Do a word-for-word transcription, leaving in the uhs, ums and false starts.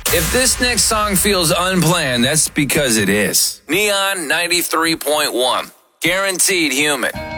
If this next song feels unplanned, that's because it is. Neon ninety-three point one. Guaranteed human.